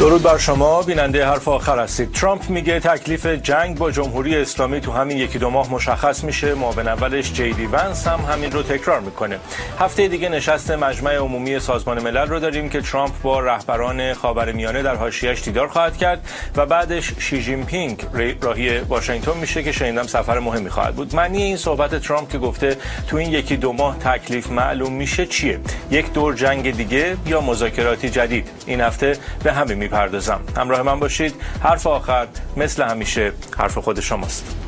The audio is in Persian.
درود بر شما بیننده حرف آخر هستید. ترامپ میگه تکلیف جنگ با جمهوری اسلامی تو همین یکی دو ماه مشخص میشه. معاون اولش JD Vance هم همین رو تکرار میکنه. هفته دیگه نشست مجمع عمومی سازمان ملل رو داریم که ترامپ با رهبران خاورمیانه در حاشیه‌اش دیدار خواهد کرد و بعدش شی جین پینگ راهی واشنگتن میشه که شنیدم سفر مهمی خواهد بود. معنی این صحبت ترامپ که گفته تو این یکی دو ماه تکلیف معلوم میشه چیه؟ یک دور جنگ دیگه یا مذاکراتی جدید؟ این هفته به همین میپردازم. همراه من باشید. حرف آخر مثل همیشه حرف خود شماست.